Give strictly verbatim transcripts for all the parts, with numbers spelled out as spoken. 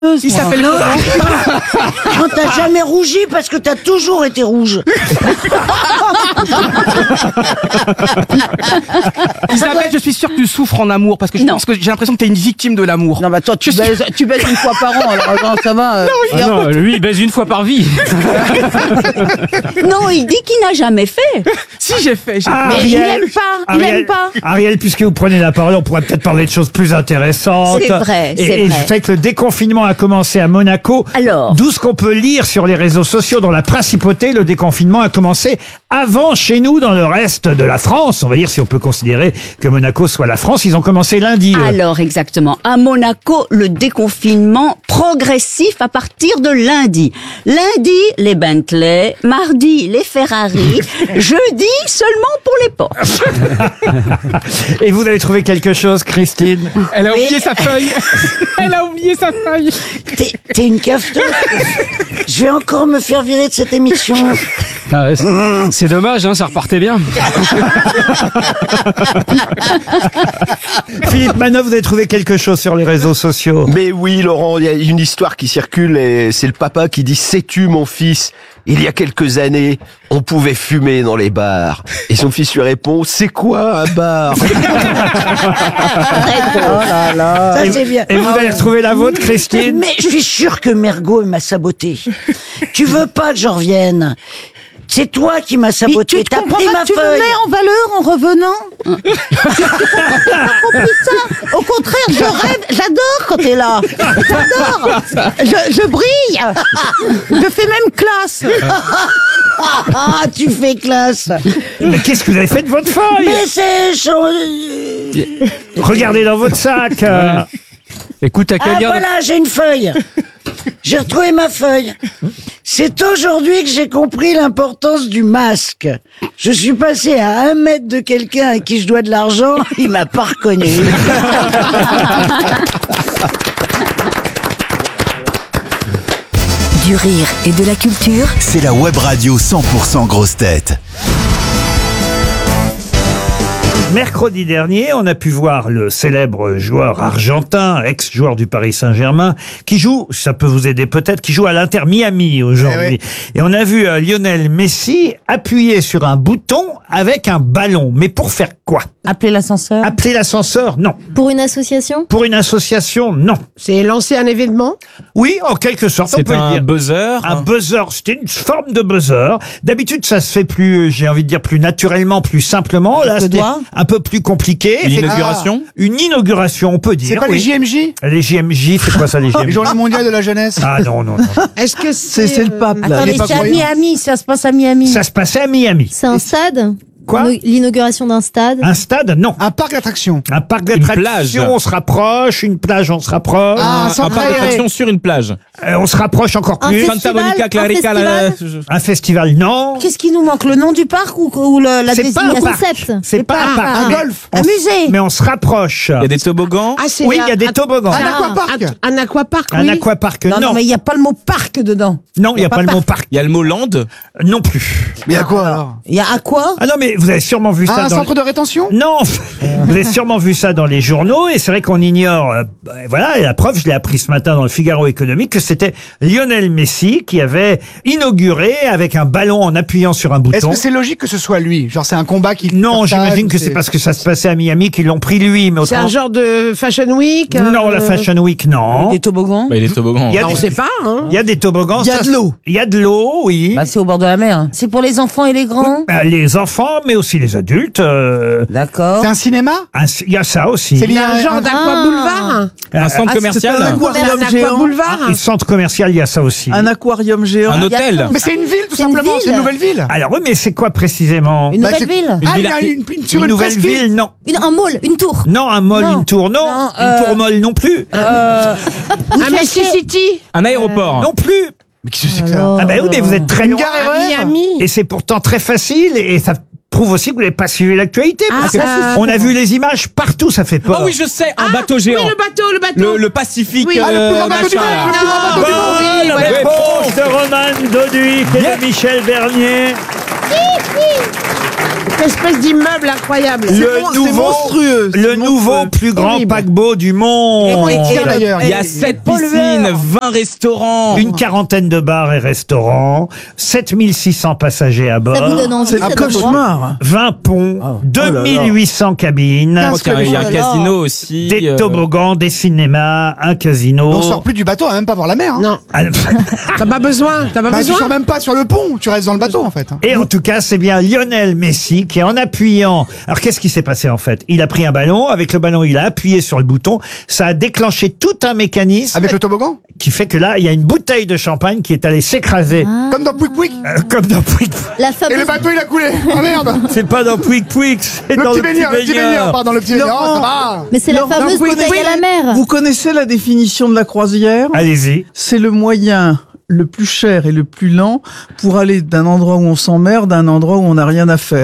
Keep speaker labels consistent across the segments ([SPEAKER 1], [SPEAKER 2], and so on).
[SPEAKER 1] Il s'appelle
[SPEAKER 2] non, non, t'as jamais rougi parce que t'as toujours été rouge.
[SPEAKER 1] Isabelle, je suis sûr que tu souffres en amour parce que je
[SPEAKER 3] Non.
[SPEAKER 1] pense que j'ai l'impression que t'es une victime de l'amour.
[SPEAKER 2] Non, bah toi, tu
[SPEAKER 1] Je
[SPEAKER 2] baises, tu baises une fois par an, alors non, ça va. euh.
[SPEAKER 4] Ah non, lui, il baise une fois par vie.
[SPEAKER 3] Non, il dit qu'il n'a jamais fait.
[SPEAKER 1] Si j'ai fait, j'ai
[SPEAKER 5] Ah,
[SPEAKER 3] Mais il
[SPEAKER 5] Ariel,
[SPEAKER 3] aime pas, il
[SPEAKER 5] Ariel,
[SPEAKER 3] aime pas.
[SPEAKER 5] Ariel, puisque vous prenez la parole, on pourrait peut-être parler de choses plus intéressantes.
[SPEAKER 3] C'est vrai,
[SPEAKER 5] Et,
[SPEAKER 3] c'est
[SPEAKER 5] et
[SPEAKER 3] vrai.
[SPEAKER 5] je sais que le déconfinement a commencé à Monaco.
[SPEAKER 3] Alors.
[SPEAKER 5] D'où ce qu'on peut lire sur les réseaux sociaux dans la principauté, le déconfinement a commencé avant chez nous dans le reste de la France. On va dire si on peut considérer que Monaco soit la France. Ils ont commencé lundi. eux.
[SPEAKER 3] Alors exactement, à Monaco, le déconfinement progressif à partir de lundi. Lundi, les Bentley, mardi, les Ferrari, jeudi, seulement pour les Porsche.
[SPEAKER 5] Et vous avez trouvé quelque chose, Christine?
[SPEAKER 1] Elle a oublié sa feuille. Elle a oublié sa feuille.
[SPEAKER 2] T'es, t'es une cafeteuse. Je vais encore me faire virer de cette émission.
[SPEAKER 4] Ah ouais, c'est- c'est dommage, hein, ça repartait bien.
[SPEAKER 5] Philippe Manœuvre, vous avez trouvé quelque chose sur les réseaux sociaux?
[SPEAKER 6] Mais oui, Laurent, il y a une histoire qui circule et c'est le papa qui dit « Sais-tu, mon fils, il y a quelques années, on pouvait fumer dans les bars. » Et son fils lui répond « C'est quoi un bar ?»
[SPEAKER 2] Oh là là. Ça, c'est bien.
[SPEAKER 5] Et vous avez retrouvé la vôtre, Christine?
[SPEAKER 2] Mais je suis sûr que Mergot m'a saboté. Tu veux pas que j'en revienne? C'est toi qui m'as saboté.
[SPEAKER 7] Tu te
[SPEAKER 2] T'as
[SPEAKER 7] comprends
[SPEAKER 2] pris
[SPEAKER 7] pas
[SPEAKER 2] ma
[SPEAKER 7] que tu me
[SPEAKER 2] feuille.
[SPEAKER 7] mets en valeur en revenant. J'ai pas compris ça. Au contraire, je rêve, j'adore quand t'es là. J'adore. Je, je brille. Je fais même classe.
[SPEAKER 2] Ah, tu fais classe.
[SPEAKER 5] Mais qu'est-ce que vous avez fait de votre feuille?
[SPEAKER 2] Mais c'est...
[SPEAKER 5] Regardez dans votre sac. euh.
[SPEAKER 4] Écoute, t'as qu'à
[SPEAKER 2] Ah
[SPEAKER 4] lire.
[SPEAKER 2] voilà, j'ai une feuille. J'ai retrouvé ma feuille. C'est aujourd'hui que j'ai compris l'importance du masque. Je suis passé à un mètre de quelqu'un à qui je dois de l'argent, il m'a pas reconnu.
[SPEAKER 8] Du rire et de la culture.
[SPEAKER 9] C'est la web radio cent pour cent grosse tête.
[SPEAKER 5] Mercredi dernier, on a pu voir le célèbre joueur argentin, ex-joueur du Paris Saint-Germain, qui joue, ça peut vous aider peut-être, qui joue à l'Inter Miami aujourd'hui. Et on a vu euh, Lionel Messi appuyer sur un bouton avec un ballon. Mais pour faire quoi?
[SPEAKER 7] Appeler l'ascenseur.
[SPEAKER 5] Appeler l'ascenseur? Non.
[SPEAKER 10] Pour une association?
[SPEAKER 5] Pour une association? Non.
[SPEAKER 7] C'est lancer un événement.
[SPEAKER 5] Oui, en quelque sorte, on
[SPEAKER 4] C'est
[SPEAKER 5] peut le
[SPEAKER 4] un
[SPEAKER 5] dire.
[SPEAKER 4] buzzer.
[SPEAKER 5] Un buzzer, c'était une forme de buzzer. D'habitude, ça se fait plus, j'ai envie de dire, plus naturellement, plus simplement. Là,
[SPEAKER 7] le
[SPEAKER 5] c'était
[SPEAKER 7] doigt.
[SPEAKER 5] un peu plus compliqué.
[SPEAKER 4] Une inauguration.
[SPEAKER 5] Une inauguration, on peut dire.
[SPEAKER 11] C'est pas
[SPEAKER 5] oui.
[SPEAKER 11] les J M J?
[SPEAKER 5] Les J M J, c'est quoi ça, les J M J?
[SPEAKER 11] Les Journées mondiales de la jeunesse.
[SPEAKER 5] Ah non, non, non.
[SPEAKER 7] Est-ce que c'est...
[SPEAKER 11] c'est le pape, là.
[SPEAKER 7] Attendez,
[SPEAKER 11] Il est pas
[SPEAKER 7] c'est à
[SPEAKER 11] croyant.
[SPEAKER 7] Miami, ça se passe à Miami.
[SPEAKER 5] Ça se passait à Miami.
[SPEAKER 10] C'est un stade?
[SPEAKER 5] Quoi?
[SPEAKER 10] Ino- L'inauguration d'un stade?
[SPEAKER 5] Un stade? Non.
[SPEAKER 11] Un parc d'attractions.
[SPEAKER 5] Un parc
[SPEAKER 4] plage.
[SPEAKER 5] d'attractions, on se rapproche. Une plage, on se rapproche.
[SPEAKER 11] Ah,
[SPEAKER 4] Un
[SPEAKER 11] sans
[SPEAKER 4] parc d'attraction sur une plage.
[SPEAKER 5] Euh, on se rapproche encore
[SPEAKER 10] Un
[SPEAKER 5] plus.
[SPEAKER 10] festival,
[SPEAKER 4] Santa Monica,
[SPEAKER 10] un
[SPEAKER 4] Clarica, la-
[SPEAKER 10] festival.
[SPEAKER 5] Un festival, non.
[SPEAKER 7] Qu'est-ce qui nous manque? Le nom du parc ou, ou le- la
[SPEAKER 5] C'est pas un
[SPEAKER 10] Le
[SPEAKER 7] désignation?
[SPEAKER 5] parc.
[SPEAKER 10] concept.
[SPEAKER 5] C'est pas un parc.
[SPEAKER 11] Un
[SPEAKER 5] mais
[SPEAKER 11] golf.
[SPEAKER 5] on
[SPEAKER 7] Un
[SPEAKER 5] s-
[SPEAKER 7] musée.
[SPEAKER 5] Mais on se rapproche.
[SPEAKER 4] Il y a des toboggans.
[SPEAKER 7] Ah, c'est
[SPEAKER 5] Oui,
[SPEAKER 7] un-
[SPEAKER 5] il y a des
[SPEAKER 7] un-
[SPEAKER 5] toboggans.
[SPEAKER 11] Un
[SPEAKER 7] Ah,
[SPEAKER 11] aquapark.
[SPEAKER 7] Un, un aquapark,
[SPEAKER 5] Un
[SPEAKER 7] oui.
[SPEAKER 5] aquapark,
[SPEAKER 7] Non,
[SPEAKER 5] non.
[SPEAKER 7] non, mais il n'y a pas le mot parc dedans.
[SPEAKER 5] Non, il n'y a pas le mot parc.
[SPEAKER 4] Il y a le mot land.
[SPEAKER 5] Non plus.
[SPEAKER 11] Mais à quoi alors?
[SPEAKER 7] Il y a aqua.
[SPEAKER 5] Ah non, mais vous avez sûrement vu ça
[SPEAKER 11] Ah, un
[SPEAKER 5] dans...
[SPEAKER 11] centre de rétention?
[SPEAKER 5] Non, vous avez sûrement vu ça dans les journaux et c'est vrai qu'on ignore. euh, bah, voilà, et la preuve, je l'ai appris ce matin dans le Figaro Économique que c'était Lionel Messi qui avait inauguré avec un ballon en appuyant sur un
[SPEAKER 11] Est-ce
[SPEAKER 5] bouton.
[SPEAKER 11] que c'est logique que ce soit lui? Genre c'est un combat qui...
[SPEAKER 5] Non,
[SPEAKER 11] partage,
[SPEAKER 5] j'imagine
[SPEAKER 11] ou
[SPEAKER 5] que c'est parce que ça se passait à Miami qu'ils l'ont pris lui, mais
[SPEAKER 7] C'est
[SPEAKER 5] autrement.
[SPEAKER 7] un genre de Fashion Week.
[SPEAKER 5] Non,
[SPEAKER 7] euh,
[SPEAKER 5] la Fashion Week, non.
[SPEAKER 7] Des toboggans.
[SPEAKER 4] Bah, il est toboggan.
[SPEAKER 5] Il y a
[SPEAKER 7] Bah, on
[SPEAKER 5] des-
[SPEAKER 7] sait pas, hein.
[SPEAKER 5] Il y a des toboggans.
[SPEAKER 11] Il y a
[SPEAKER 5] ça,
[SPEAKER 11] de l'eau.
[SPEAKER 5] Il y a de l'eau, oui.
[SPEAKER 7] Bah, c'est au bord de la mer. C'est pour les enfants et les grands.
[SPEAKER 5] Euh, Les enfants, mais aussi les adultes. euh,
[SPEAKER 7] D'accord.
[SPEAKER 11] C'est un cinéma?
[SPEAKER 5] un- Il y a ça aussi.
[SPEAKER 11] C'est
[SPEAKER 7] Il y a un
[SPEAKER 11] un-
[SPEAKER 7] genre
[SPEAKER 11] un-
[SPEAKER 7] d'aqua boulevard.
[SPEAKER 4] Un centre
[SPEAKER 7] Ah,
[SPEAKER 4] commercial.
[SPEAKER 7] c'est un aquarium géant. boulevard.
[SPEAKER 5] Un centre commercial, il y a ça aussi.
[SPEAKER 1] Un aquarium géant.
[SPEAKER 4] Un hôtel.
[SPEAKER 11] Mais c'est une ville tout
[SPEAKER 10] C'est une
[SPEAKER 11] simplement,
[SPEAKER 10] ville.
[SPEAKER 11] c'est une nouvelle ville.
[SPEAKER 5] Alors oui, mais c'est quoi précisément?
[SPEAKER 7] Une
[SPEAKER 11] Bah,
[SPEAKER 7] nouvelle
[SPEAKER 11] c'est-
[SPEAKER 7] ville.
[SPEAKER 11] Ah, il y
[SPEAKER 4] ville
[SPEAKER 11] a une, une- sur
[SPEAKER 5] Une
[SPEAKER 11] une
[SPEAKER 5] nouvelle
[SPEAKER 11] presqu'île.
[SPEAKER 5] ville, non.
[SPEAKER 10] Une, un mall, une tour.
[SPEAKER 5] Non, un mall,
[SPEAKER 7] Non.
[SPEAKER 5] une tour, non.
[SPEAKER 7] Non,
[SPEAKER 5] une
[SPEAKER 7] euh,
[SPEAKER 5] tour molle non plus.
[SPEAKER 7] Euh, un Messi City.
[SPEAKER 4] Un aéroport.
[SPEAKER 5] Non plus.
[SPEAKER 11] Mais qu'est-ce que c'est que ça?
[SPEAKER 5] Ah ben oui, mais vous êtes très
[SPEAKER 11] Une
[SPEAKER 5] loin.
[SPEAKER 11] gare
[SPEAKER 7] À
[SPEAKER 11] R E R?
[SPEAKER 7] Miami.
[SPEAKER 5] Et c'est pourtant très facile et ça prouve aussi que vous n'avez pas suivi l'actualité.
[SPEAKER 7] Ah,
[SPEAKER 5] parce que
[SPEAKER 7] ça, c'est
[SPEAKER 5] on a vu les images partout, ça fait peur.
[SPEAKER 4] Ah oui, je sais, un bateau géant.
[SPEAKER 7] Oui, le bateau, le bateau.
[SPEAKER 4] Le, le Pacifique.
[SPEAKER 7] Oui.
[SPEAKER 11] Ah, le plus grand bateau du
[SPEAKER 4] machin,
[SPEAKER 11] monde,
[SPEAKER 4] là.
[SPEAKER 11] le plus grand bateau du monde.
[SPEAKER 5] Bonne
[SPEAKER 4] ouais.
[SPEAKER 5] réponse de Roman Doduic et de Michel Bernier.
[SPEAKER 7] Cette espèce d'immeuble incroyable.
[SPEAKER 5] Le nouveau, le nouveau plus grand
[SPEAKER 7] Horrible.
[SPEAKER 5] paquebot du monde.
[SPEAKER 11] Et- et- d'ailleurs,
[SPEAKER 4] Il y a sept
[SPEAKER 7] pollueur.
[SPEAKER 4] piscines. piscines, vingt restaurants.
[SPEAKER 5] Une quarantaine de bars et restaurants, sept mille six cents passagers à bord.
[SPEAKER 10] Ça vous donne envie,
[SPEAKER 12] C'est
[SPEAKER 10] ça
[SPEAKER 12] un
[SPEAKER 10] doit
[SPEAKER 12] cauchemar.
[SPEAKER 5] vingt ponts, deux mille huit cents cabines,
[SPEAKER 4] Je pense qu'il y a- il y a un
[SPEAKER 10] Oh là là.
[SPEAKER 4] casino aussi.
[SPEAKER 5] des
[SPEAKER 4] euh,
[SPEAKER 5] toboggans, des cinémas, un casino.
[SPEAKER 11] On sort plus du bateau, à même pas voir la mer. Hein.
[SPEAKER 12] Non.
[SPEAKER 5] Ah,
[SPEAKER 12] T'as pas besoin. T'as pas
[SPEAKER 11] Bah, tu
[SPEAKER 12] besoin.
[SPEAKER 11] sors même pas sur le pont, tu restes dans le bateau en fait.
[SPEAKER 5] Et en tout cas, c'est bien Lionel Messi qui, en appuyant... Alors, qu'est-ce qui s'est passé en fait? Il a pris un ballon, avec le ballon, il a appuyé sur le bouton, ça a déclenché tout un mécanisme
[SPEAKER 11] Avec le toboggan
[SPEAKER 5] qui fait que là, il y a une bouteille de champagne qui est allée s'écraser.
[SPEAKER 11] Comme dans Pouic Pouic.
[SPEAKER 5] Euh, comme dans Pouic.
[SPEAKER 10] La
[SPEAKER 11] Et
[SPEAKER 10] fameuse...
[SPEAKER 11] le bateau il a coulé. Oh merde.
[SPEAKER 5] C'est pas dans Pouic Pouic, c'est
[SPEAKER 11] Le
[SPEAKER 5] dans
[SPEAKER 11] petit
[SPEAKER 5] le
[SPEAKER 11] baigneur, le petit baigneur, pardon, le petit baigneur.
[SPEAKER 12] Laurent.
[SPEAKER 11] Oh, ça va.
[SPEAKER 10] Mais c'est la
[SPEAKER 12] Laurent,
[SPEAKER 10] fameuse
[SPEAKER 12] vous
[SPEAKER 10] bouteille
[SPEAKER 12] connaissez-
[SPEAKER 10] à la mer.
[SPEAKER 12] Vous connaissez la définition de la croisière?
[SPEAKER 5] Allez-y.
[SPEAKER 12] C'est le moyen le plus cher et le plus lent pour aller d'un endroit où on s'emmerde à un endroit où on n'a rien à faire.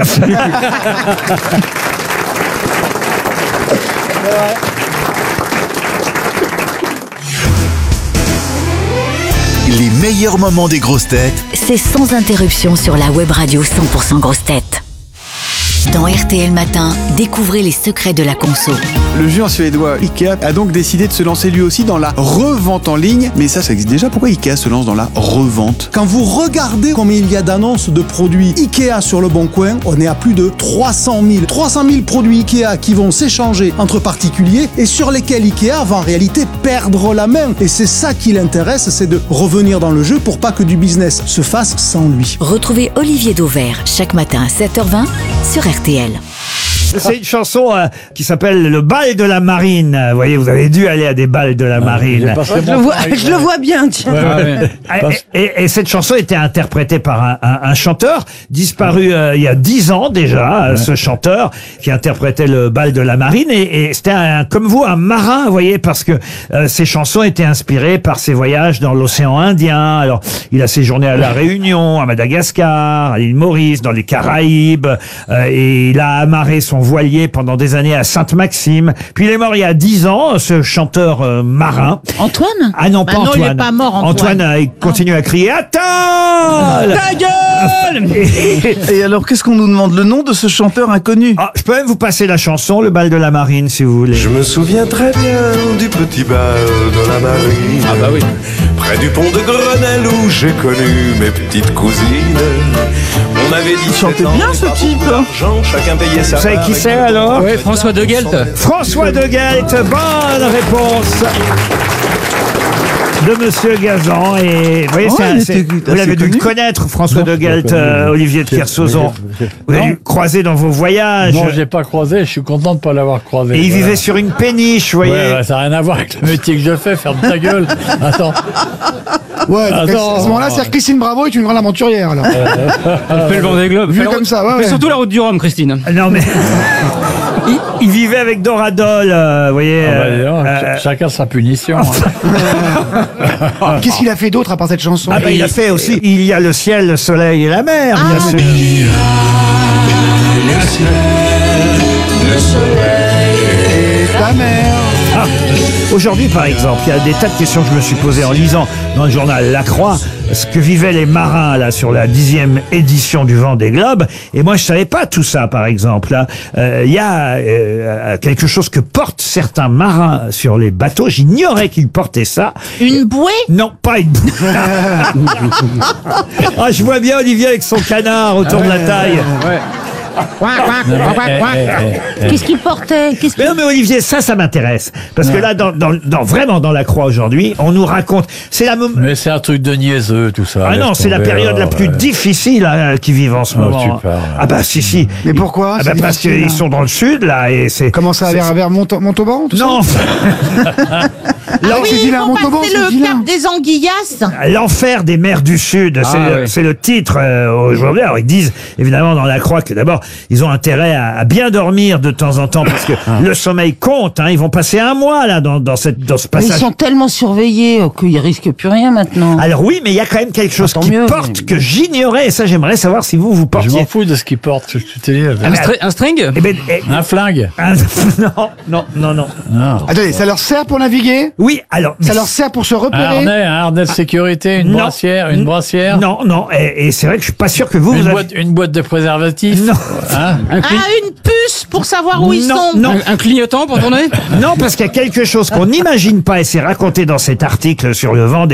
[SPEAKER 9] Les meilleurs moments des grosses têtes
[SPEAKER 8] C'est sans interruption sur la web radio cent pour cent grosses têtes. Dans R T L Matin, découvrez les secrets de la conso.
[SPEAKER 13] Le géant suédois Ikea a donc décidé de se lancer lui aussi dans la revente en ligne. Mais ça, ça existe déjà. Pourquoi Ikea se lance dans la revente?
[SPEAKER 14] Quand vous regardez combien il y a d'annonces de produits Ikea sur le Bon Coin, on est à plus de trois cent mille. trois cent mille produits Ikea qui vont s'échanger entre particuliers et sur lesquels Ikea va en réalité perdre la main. Et c'est ça qui l'intéresse, c'est de revenir dans le jeu pour pas que du business se fasse sans lui.
[SPEAKER 8] Retrouvez Olivier Dauvert chaque matin à sept heures vingt sur R T L.
[SPEAKER 5] C'est une chanson euh, qui s'appelle Le bal de la marine. Vous voyez, vous avez dû aller à des bals de la marine.
[SPEAKER 12] Je le vois, je le vois bien, tiens.
[SPEAKER 5] Et, et- et cette chanson était interprétée par un, un- un chanteur disparu euh, il y a dix ans déjà, euh, ce chanteur qui interprétait le bal de la marine. Et, et c'était un, comme vous, un marin, vous voyez, parce que euh, ses chansons étaient inspirées par ses voyages dans l'océan Indien. Alors, il a séjourné à La Réunion, à Madagascar, à l'île Maurice, dans les Caraïbes, euh, et il a amarré son voilier pendant des années à Sainte-Maxime. Puis il est mort il y a dix ans, ce chanteur euh, marin.
[SPEAKER 7] Antoine?
[SPEAKER 5] Ah non,
[SPEAKER 7] Bah
[SPEAKER 5] pas
[SPEAKER 7] non,
[SPEAKER 5] Antoine.
[SPEAKER 7] il est pas mort, Antoine.
[SPEAKER 5] euh, il continue à crier « Attends !»
[SPEAKER 12] Ta gueule! Et alors, qu'est-ce qu'on nous demande? Le nom de ce chanteur inconnu?
[SPEAKER 5] Ah, je peux même vous passer la chanson, Le bal de la marine, si vous voulez.
[SPEAKER 15] Je me souviens très bien du petit bal de la marine.
[SPEAKER 4] Ah bah oui.
[SPEAKER 15] Près du pont de Grenelle où j'ai connu mes petites cousines. On avait dit
[SPEAKER 12] Il chantait bien, ce type.
[SPEAKER 15] chacun payait sa
[SPEAKER 5] Vous savez qui c'est alors?
[SPEAKER 4] Ouais, François de Guelt.
[SPEAKER 5] François de Guelt, bonne réponse de Monsieur Gazan. Et vous voyez,
[SPEAKER 12] Oh,
[SPEAKER 5] c'est un-
[SPEAKER 12] il
[SPEAKER 5] c'est-
[SPEAKER 12] était
[SPEAKER 5] vous l'avez
[SPEAKER 12] assez
[SPEAKER 5] dû
[SPEAKER 12] connu.
[SPEAKER 5] connaître, François
[SPEAKER 16] Non,
[SPEAKER 5] de
[SPEAKER 16] je l'ai
[SPEAKER 5] Guelt,
[SPEAKER 16] connu,
[SPEAKER 5] euh,
[SPEAKER 16] oui.
[SPEAKER 5] Olivier de
[SPEAKER 16] J'ai-
[SPEAKER 5] Kersauzon.
[SPEAKER 16] j'ai-
[SPEAKER 5] Vous l'avez
[SPEAKER 16] Non.
[SPEAKER 5] dû croiser dans vos voyages.
[SPEAKER 16] Non, j'ai pas croisé, je suis content de pas l'avoir croisé.
[SPEAKER 5] Et il
[SPEAKER 16] voilà.
[SPEAKER 5] vivait sur une péniche, vous voyez.
[SPEAKER 16] Ouais, ouais, ça n'a rien à voir avec le métier que je fais, ferme ta gueule. Attends.
[SPEAKER 11] Ouais, donc,
[SPEAKER 16] Attends.
[SPEAKER 11] à ce moment-là, c'est Christine Bravo est une grande aventurière alors.
[SPEAKER 4] Elle fait le Vendée Globe.
[SPEAKER 11] Vu
[SPEAKER 4] Fait la
[SPEAKER 11] comme
[SPEAKER 4] route-
[SPEAKER 11] ça, ouais,
[SPEAKER 4] fait
[SPEAKER 11] ouais.
[SPEAKER 4] surtout la route du Rhum, Christine.
[SPEAKER 5] Non mais il, il vivait avec Doradol, euh, vous voyez.
[SPEAKER 16] Ah bah,
[SPEAKER 5] euh,
[SPEAKER 16] dis donc,
[SPEAKER 5] euh,
[SPEAKER 16] ch- chacun sa punition. hein.
[SPEAKER 11] Qu'est-ce qu'il a fait d'autre à part cette chanson?
[SPEAKER 5] ah bah, il a fait aussi. Il y a le ciel, le soleil et la mer, bien sûr.
[SPEAKER 11] Ta mère.
[SPEAKER 5] Ah, aujourd'hui, par exemple, il y a des tas de questions que je me suis posées en lisant dans le journal La Croix ce que vivaient les marins là sur la dixième édition du Vendée Globe. Et moi, je savais pas tout ça, par exemple. Là, Euh, il y a euh, quelque chose que portent certains marins sur les bateaux. J'ignorais qu'ils portaient ça.
[SPEAKER 7] Une bouée?
[SPEAKER 5] Non, pas une bouée. Ah, je vois bien Olivier avec son canard autour de la taille.
[SPEAKER 7] Qu'est-ce qu'il portait? Qu'est-ce
[SPEAKER 5] Mais non, mais Olivier, ça, ça m'intéresse. Parce que là, dans, dans, dans- vraiment, dans la Croix aujourd'hui, on nous raconte, c'est la, mom-
[SPEAKER 16] Mais c'est un truc de niaiseux, tout ça.
[SPEAKER 5] ah
[SPEAKER 16] laisse
[SPEAKER 5] non, c'est la
[SPEAKER 16] tomber,
[SPEAKER 5] période la
[SPEAKER 16] alors,
[SPEAKER 5] plus
[SPEAKER 16] ouais.
[SPEAKER 5] difficile hein, qui vivent en ce
[SPEAKER 16] Oh,
[SPEAKER 5] moment.
[SPEAKER 16] tu parles.
[SPEAKER 5] Ah bah si si.
[SPEAKER 11] Mais pourquoi?
[SPEAKER 5] Ah bah
[SPEAKER 11] c'est
[SPEAKER 5] parce
[SPEAKER 11] difficile,
[SPEAKER 5] qu'ils
[SPEAKER 11] hein.
[SPEAKER 5] sont dans le sud là et c'est.
[SPEAKER 11] Comment ça,
[SPEAKER 5] c'est-
[SPEAKER 11] vers, vers Mont- Montauban, tout
[SPEAKER 5] Non.
[SPEAKER 11] ça?
[SPEAKER 7] Ah oui,
[SPEAKER 11] c'est
[SPEAKER 7] ils
[SPEAKER 11] vilain,
[SPEAKER 7] vont
[SPEAKER 11] Montauban,
[SPEAKER 7] passer
[SPEAKER 11] c'est
[SPEAKER 7] le
[SPEAKER 11] vilain.
[SPEAKER 7] cap des Anguillas.
[SPEAKER 5] L'enfer des mers du Sud, c'est
[SPEAKER 4] Ah,
[SPEAKER 5] le,
[SPEAKER 4] oui.
[SPEAKER 5] c'est le titre euh, aujourd'hui. Alors ils disent évidemment dans la Croix que d'abord ils ont intérêt à, à bien dormir de temps en temps parce que le sommeil compte. Hein. Ils vont passer un mois là dans, dans cette dans ce
[SPEAKER 7] Mais ils
[SPEAKER 5] passage.
[SPEAKER 7] sont tellement surveillés euh, qu'ils risquent plus rien maintenant.
[SPEAKER 5] Alors oui, mais il y a quand même quelque chose
[SPEAKER 7] tant
[SPEAKER 5] qui
[SPEAKER 7] mieux,
[SPEAKER 5] porte
[SPEAKER 7] mais-
[SPEAKER 5] que j'ignorais et ça j'aimerais savoir si vous vous
[SPEAKER 16] Je
[SPEAKER 5] portiez.
[SPEAKER 16] m'en fous de ce qu'il porte, je te dis.
[SPEAKER 5] Ah,
[SPEAKER 4] Un,
[SPEAKER 5] mais-
[SPEAKER 4] stri- un string?
[SPEAKER 5] Eh ben, eh,
[SPEAKER 16] Un flingue.
[SPEAKER 5] ah, non, non, non, non.
[SPEAKER 16] Non.
[SPEAKER 11] Attendez, ça leur sert pour naviguer?
[SPEAKER 5] Oui, alors.
[SPEAKER 11] Ça leur sert pour se
[SPEAKER 16] Un
[SPEAKER 11] repérer?
[SPEAKER 16] harnais, un harnais de sécurité, une
[SPEAKER 5] Non.
[SPEAKER 16] brassière, une brassière.
[SPEAKER 5] Non, non, et, et c'est vrai que je suis pas sûr que vous,
[SPEAKER 16] Une
[SPEAKER 5] vous avez-
[SPEAKER 16] boîte, une boîte de préservatifs.
[SPEAKER 5] Non.
[SPEAKER 16] Hein
[SPEAKER 4] Un, cli-
[SPEAKER 7] Ah, une puce pour savoir où ils
[SPEAKER 5] Non,
[SPEAKER 7] sont.
[SPEAKER 5] non.
[SPEAKER 4] un- un clignotant pour tourner.
[SPEAKER 5] Non, parce qu'il y a quelque chose qu'on n'imagine pas, et c'est raconté dans cet article sur le Vendée